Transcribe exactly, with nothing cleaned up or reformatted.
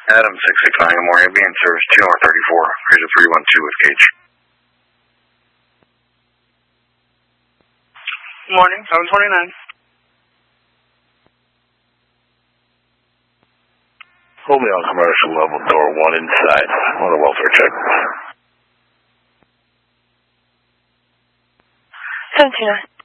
Adam six six nine, good morning. Be in service two North thirty-four. Here's a three one two with Gage. Good morning, seven twenty-nine. Hold me on commercial level, door one inside. On a welfare check. seven two nine.